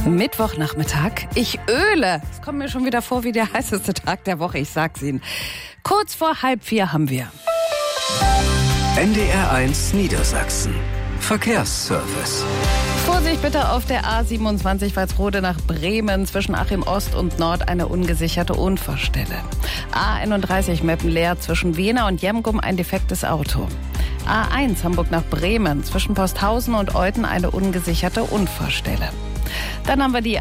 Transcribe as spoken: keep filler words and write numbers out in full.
Mittwochnachmittag. Ich öle. Es kommt mir schon wieder vor wie der heißeste Tag der Woche. Ich sag's Ihnen. Kurz vor halb vier haben wir. N D R eins Niedersachsen. Verkehrsservice. Vorsicht bitte auf der A siebenundzwanzig Walsrode nach Bremen. Zwischen Achim Ost und Nord eine ungesicherte Unfallstelle. A einunddreißig Meppenleer zwischen Wehna und Jemgum ein defektes Auto. A eins Hamburg nach Bremen zwischen Posthausen und Euthen eine ungesicherte Unfallstelle. Dann haben wir die